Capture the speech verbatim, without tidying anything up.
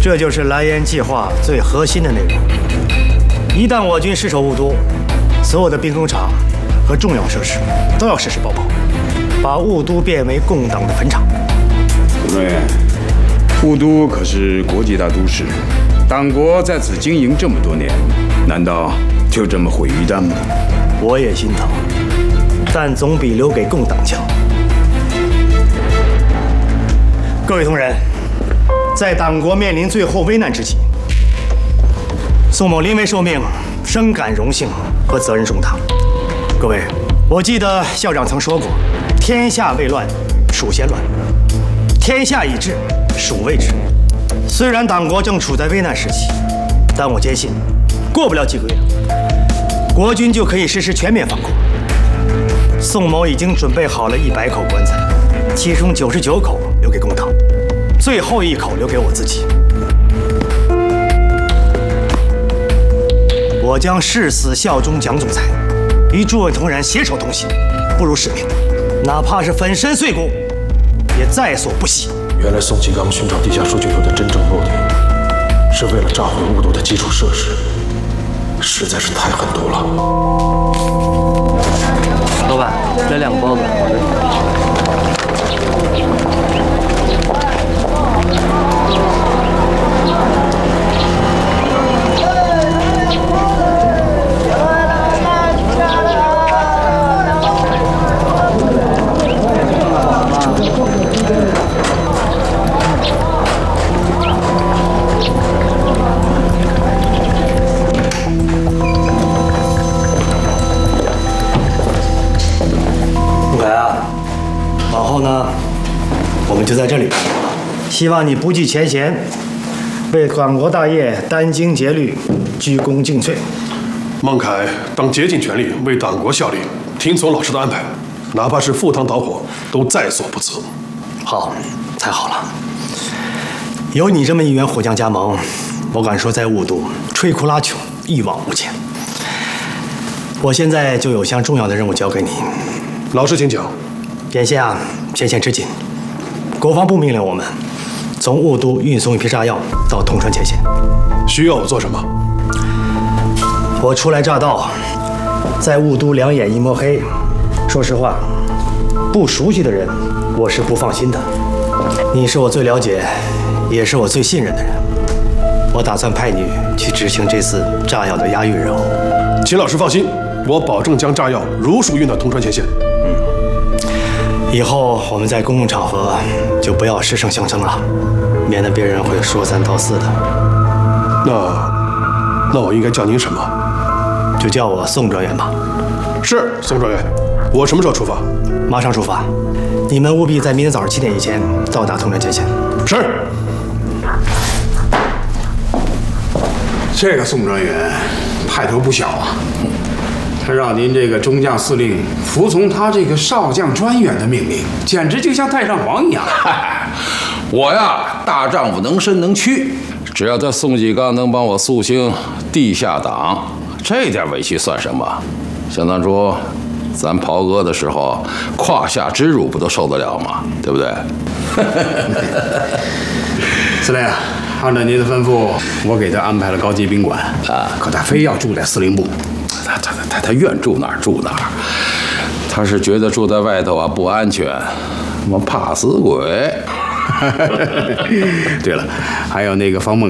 这就是蓝岩计划最核心的内容。一旦我军失守雾都，所有的兵工厂和重要设施都要实施爆炮，把雾都变为共党的坟场。 总专员，雾都可是国际大都市，党国在此经营这么多年，难道就这么毁于一旦吗？ 我也心疼，但总比留给共党强。各位同仁，在党国面临最后危难之际，宋某临危受命，深感荣幸和责任重大。各位，我记得校长曾说过：“天下未乱，属先乱；天下已治，属未治。”虽然党国正处在危难时期，但我坚信，过不了几个月，国军就可以实施全面反攻。宋某已经准备好了一百口棺材，其中九十九口留给公党，最后一口留给我自己。我将誓死效忠蒋总裁，与诸位同仁携手同行，不辱使命，哪怕是粉身碎骨，也在所不惜。 原来宋继刚寻找地下数据库的真正目的，是为了炸毁雾都的基础设施，实在是太狠毒了。 老板，来两个包子。 就在这里，希望你不计前嫌，为党国大业殚精竭虑，鞠躬尽瘁。 孟凯当竭尽全力为党国效力，听从老师的安排，哪怕是赴汤蹈火，都在所不辞。 好，太好了！有你这么一员虎将加盟，我敢说在雾都摧枯拉朽，一往无前。我现在就有项重要的任务交给你， 老师请讲。 眼下前线吃紧。国防部命令我们从雾都运送一批炸药到通川前线。 需要我做什么？ 我初来乍到，在雾都两眼一抹黑。说实话，不熟悉的人，我是不放心的。你是我最了解，也是我最信任的人。我打算派你去执行这次炸药的押运任务。 秦老师放心，我保证将炸药如数运到通川前线。 以后我们在公共场合就不要失声相称了，免得别人会说三道四的。 那，那我应该叫您什么？ 就叫我宋专员吧。 是，宋专员。我什么时候出发？ 马上出发。你们务必在明天早上七点以前到达通川前线。 是。 这个宋专员派头不小啊。他让您这个中将司令服从他这个少将专员的命令，简直就像太上皇一样。 我呀，大丈夫能伸能屈，只要他宋继刚能帮我肃清地下党，这点委屈算什么？想当初咱袍哥的时候，胯下之辱不都受得了吗？对不对？ 司令，按照您的吩咐，我给他安排了高级宾馆啊，可他非要住在司令部。 他他他他愿住哪儿住哪儿，他是觉得住在外头啊不安全，我怕死鬼。 对了，还有那个方梦